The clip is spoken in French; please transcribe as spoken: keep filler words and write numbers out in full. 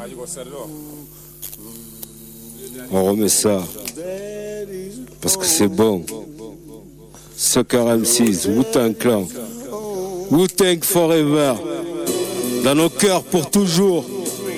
On remet ça. Parce que c'est bon. Sucker M six, Wu-Tang Clan. Wu-Tang Forever. Dans nos cœurs pour toujours.